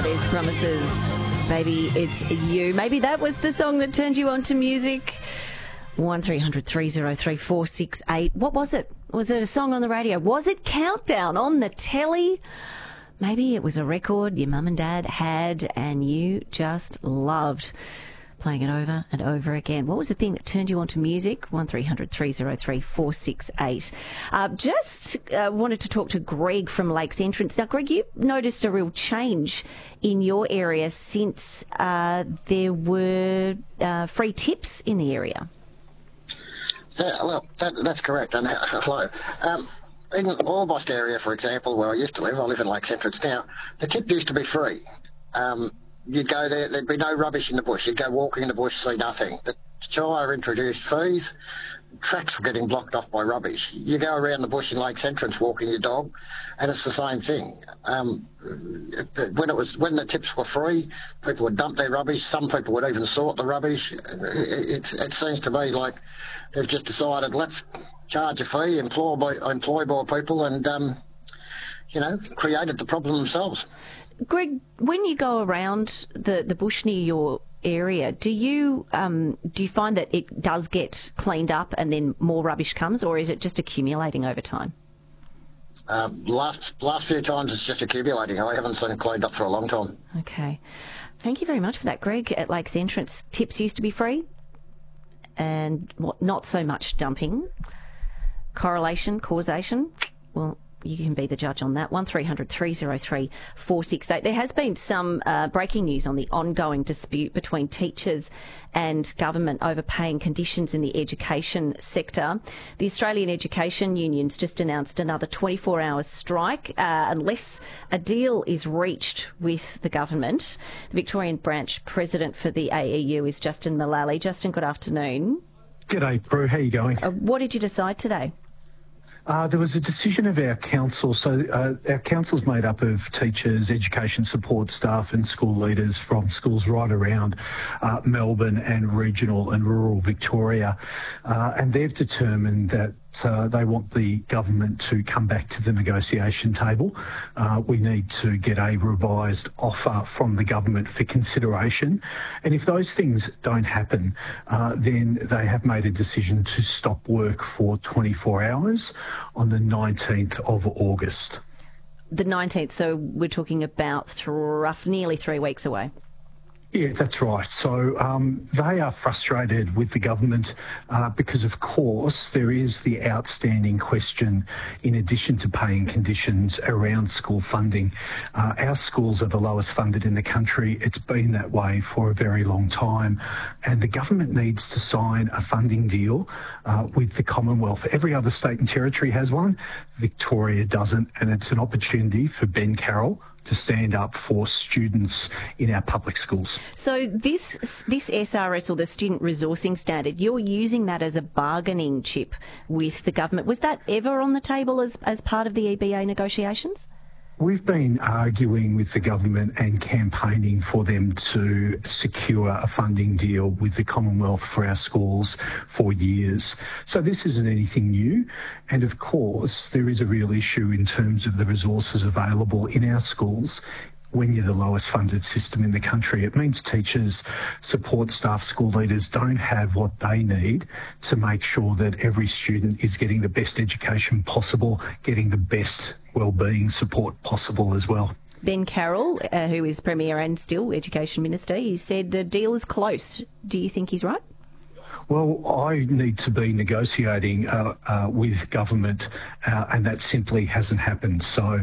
There's Promises, Baby It's You. Maybe that was the song that turned you on to music. 1300 303 468. What was it? Was it a song on the radio? Was it Countdown on the telly? Maybe it was a record your mum and dad had and you just loved playing it over and over again. What was the thing that turned you on to music? 1300 303 468. Just wanted to talk to Greg from Lakes Entrance. Now, Greg, you've noticed a real change in your area since there were free tips in the area. That's correct. And hello. In Orbost area, for example, where I used to live, I live in Lakes Entrance now, the tip used to be free. You'd go there, there'd be no rubbish in the bush. You'd go walking in the bush, see nothing. The Shire introduced fees. Tracks were getting blocked off by rubbish. You go around the bush in Lakes Entrance walking your dog, and it's the same thing. When the tips were free, people would dump their rubbish. Some people would even sort the rubbish. It seems to me like they've just decided, let's charge a fee, employ more people, and created the problem themselves. Greg, when you go around the bush near your area, do you find that it does get cleaned up and then more rubbish comes, or is it just accumulating over time? Last few times it's just accumulating. I haven't seen it cleaned up for a long time. Okay. Thank you very much for that, Greg. At Lakes Entrance, tips used to be free and not so much dumping. Correlation, causation, well, you can be the judge on that. 1300 303 468. There has been some breaking news on the ongoing dispute between teachers and government over paying conditions in the education sector. The Australian Education Union's just announced another 24-hour strike unless a deal is reached with the government. The Victorian branch president for the AEU is Justin Mullally. Justin, good afternoon. G'day, Prue. How are you going? What did you decide today? There was a decision of our council. So our council's made up of teachers, education support staff and school leaders from schools right around Melbourne and regional and rural Victoria. And they've determined that they want the government to come back to the negotiation table. We need to get a revised offer from the government for consideration. And if those things don't happen, then they have made a decision to stop work for 24 hours on the 19th of August. The 19th, so we're talking about nearly 3 weeks away. Yeah, that's right. So they are frustrated with the government because, of course, there is the outstanding question in addition to paying conditions around school funding. Our schools are the lowest funded in the country. It's been that way for a very long time. And the government needs to sign a funding deal with the Commonwealth. Every other state and territory has one. Victoria doesn't. And it's an opportunity for Ben Carroll to stand up for students in our public schools. So this SRS, or the Student Resourcing Standard, you're using that as a bargaining chip with the government. Was that ever on the table as part of the EBA negotiations? We've been arguing with the government and campaigning for them to secure a funding deal with the Commonwealth for our schools for years. So this isn't anything new. And of course, there is a real issue in terms of the resources available in our schools. When you're the lowest funded system in the country, it means teachers, support staff, school leaders don't have what they need to make sure that every student is getting the best education possible, getting the best wellbeing support possible as well. Ben Carroll, who is Premier and still Education Minister, he said the deal is close. Do you think he's right? Well, I need to be negotiating with government and that simply hasn't happened. So